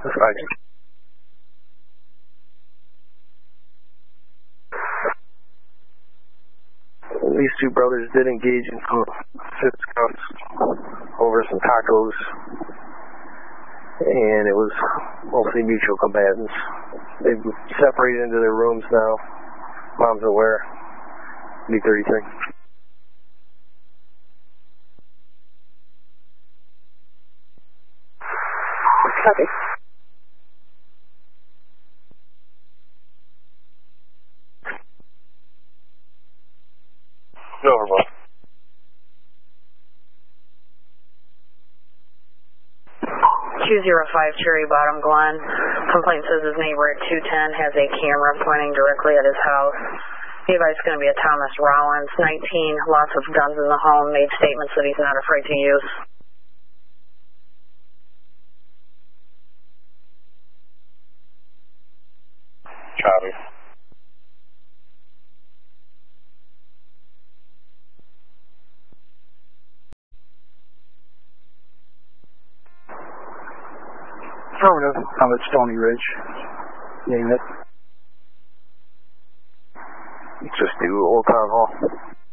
Roger. These two brothers did engage in some fisticuffs over some tacos, and it was mostly mutual combatants. They've separated into their rooms now. Mom's aware. B-33. Copy. Over, Bob. 205 Cherry Bottom, Glen. Complaint says his neighbor at 210 has a camera pointing directly at his house. He advised it's going to be a Thomas Rollins, 19, lots of guns in the home, made statements that he's not afraid to use. Copy. Affirmative. I'm at Stony Ridge. Name it. Just do Old Town Hall.